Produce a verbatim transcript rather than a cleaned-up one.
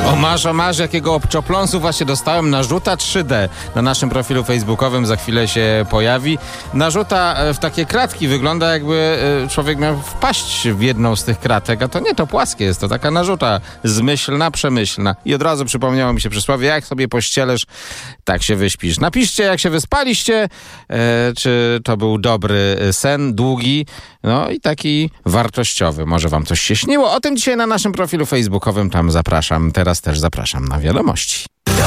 O masz, o masz, jakiego obczopląsu właśnie dostałem. Narzuta trzy D na naszym profilu facebookowym za chwilę się pojawi. Narzuta w takie kratki, wygląda jakby człowiek miał wpaść w jedną z tych kratek, a to nie, to płaskie jest, to taka narzuta zmyślna, przemyślna. I od razu przypomniało mi się przysłowie, jak sobie pościelesz, tak się wyśpisz. Napiszcie, jak się wyspaliście, e, czy to był dobry sen, długi, no i taki wartościowy. Może wam coś się śniło? O tym dzisiaj na naszym profilu facebookowym, tam zapraszam. Teraz też zapraszam na wiadomości.